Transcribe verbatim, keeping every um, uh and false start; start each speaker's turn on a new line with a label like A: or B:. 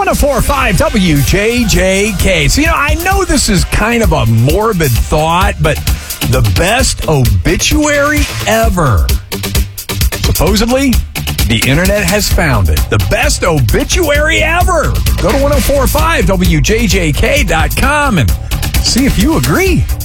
A: oh four point five W J J K. So, you know, I know this is kind of a morbid thought, but the best obituary ever. Supposedly, the internet has found it. The best obituary ever. Go to ten forty-five W J J K dot com and see if you agree.